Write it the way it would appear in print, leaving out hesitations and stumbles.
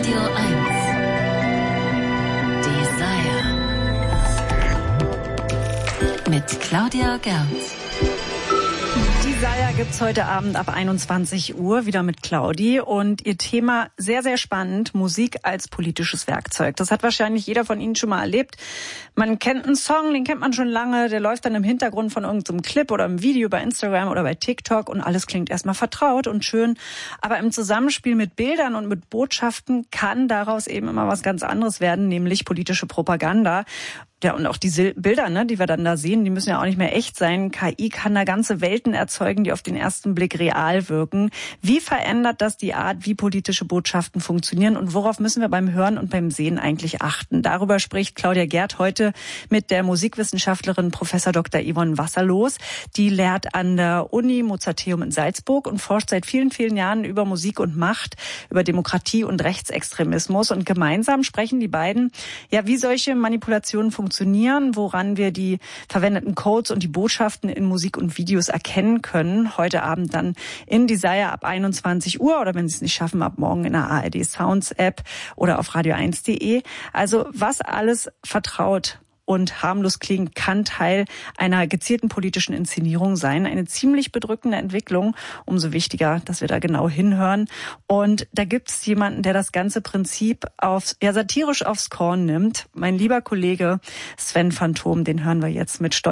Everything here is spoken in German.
Radio 1. Desire. Mit Claudia Gerns. Desire gibt's heute Abend ab 21 Uhr wieder mit Claudi und ihr Thema sehr, sehr spannend, Musik als politisches Werkzeug. Das hat wahrscheinlich jeder von Ihnen schon mal erlebt. Man kennt einen Song, den kennt man schon lange, der läuft dann im Hintergrund von irgendeinem Clip oder einem Video bei Instagram oder bei TikTok und alles klingt erstmal vertraut und schön. Aber im Zusammenspiel mit Bildern und mit Botschaften kann daraus eben immer was ganz anderes werden, nämlich politische Propaganda. Ja, und auch diese Bilder, die wir dann da sehen, die müssen ja auch nicht mehr echt sein. KI kann da ganze Welten erzeugen, die auf den ersten Blick real wirken. Wie verändert das die Art, wie politische Botschaften funktionieren und worauf müssen wir beim Hören und beim Sehen eigentlich achten? Darüber spricht Claudia Gerd heute mit der Musikwissenschaftlerin Prof. Dr. Yvonne Wasserlos. Die lehrt an der Uni Mozarteum in Salzburg und forscht seit vielen, vielen Jahren über Musik und Macht, über Demokratie und Rechtsextremismus. Und gemeinsam sprechen die beiden, ja, wie solche Manipulationen funktionieren, woran wir die verwendeten Codes und die Botschaften in Musik und Videos erkennen können. Heute Abend dann in Desire ab 21 Uhr oder wenn Sie es nicht schaffen, ab morgen in der ARD Sounds App oder auf radio1.de. Also was alles vertraut und harmlos klingt, kann Teil einer gezielten politischen Inszenierung sein. Eine ziemlich bedrückende Entwicklung. Umso wichtiger, dass wir da genau hinhören. Und da gibt es jemanden, der das ganze Prinzip satirisch aufs Korn nimmt. Mein lieber Kollege Sven Phantom, den hören wir jetzt mit Stolz